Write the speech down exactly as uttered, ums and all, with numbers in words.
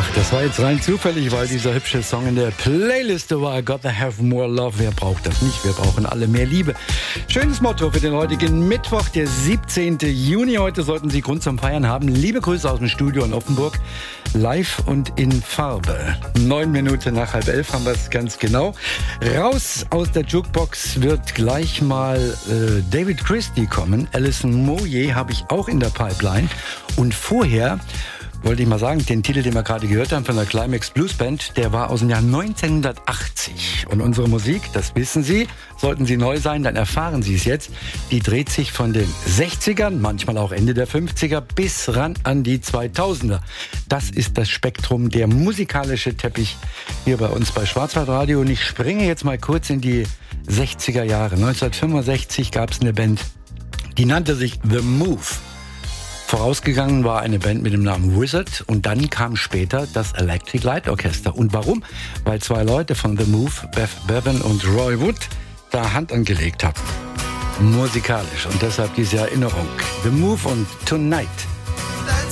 Ach, das war jetzt rein zufällig, weil dieser hübsche Song in der Playliste war. I gotta have more love. Wer braucht das nicht? Wir brauchen alle mehr Liebe. Schönes Motto für den heutigen Mittwoch, der siebzehnten Juni. Heute sollten Sie Grund zum Feiern haben. Liebe Grüße aus dem Studio in Offenburg. Live und in Farbe. Neun Minuten nach halb elf haben wir es ganz genau. Raus aus der Jukebox wird gleich mal äh, David Christie kommen. Alison Moyet habe ich auch in der Pipeline. Und vorher wollte ich mal sagen, den Titel, den wir gerade gehört haben von der Climax Blues Band, der war aus dem Jahr neunzehnhundertachtzig. Und unsere Musik, das wissen Sie, sollten Sie neu sein, dann erfahren Sie es jetzt, die dreht sich von den sechzigern, manchmal auch Ende der fünfziger, bis ran an die zweitausender. Das ist das Spektrum, der musikalische Teppich hier bei uns bei Schwarzwaldradio. Und ich springe jetzt mal kurz in die sechziger Jahre. neunzehnhundertfünfundsechzig gab es eine Band, die nannte sich The Move. Vorausgegangen war eine Band mit dem Namen Wizard und dann kam später das Electric Light Orchester. Und warum? Weil zwei Leute von The Move, Beth Bevan und Roy Wood, da Hand angelegt haben. Musikalisch und deshalb diese Erinnerung. The Move und Tonight.